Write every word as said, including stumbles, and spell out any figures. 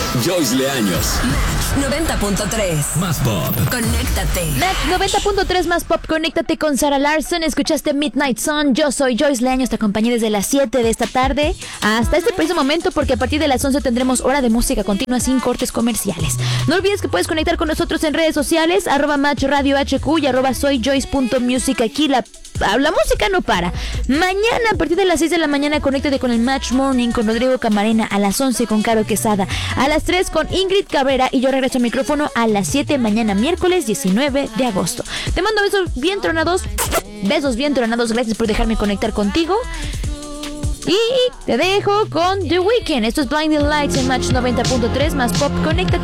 Joyce Leaños. Match noventa punto tres. Más pop. Conéctate. Match noventa punto tres más pop. Conéctate con Sarah Larson. Escuchaste Midnight Sun. Yo soy Joyce Leaños. Te acompañé desde las siete de esta tarde hasta este preciso momento, porque a partir de las once tendremos hora de música continua sin cortes comerciales. No olvides que puedes conectar con nosotros en redes sociales, arroba Match Radio H Q y arroba soy Joyce punto music. Aquí la La música no para. Mañana a partir de las seis de la mañana conéctate con el Match Morning con Rodrigo Camarena, a las once con Caro Quesada, a las tres con Ingrid Cabrera, y yo regreso al micrófono a las siete mañana miércoles diecinueve de agosto. Te mando besos bien tronados. Besos bien tronados. Gracias por dejarme conectar contigo. Y te dejo con The Weeknd. Esto es Blinding Lights en Match noventa punto tres más pop. Conéctate.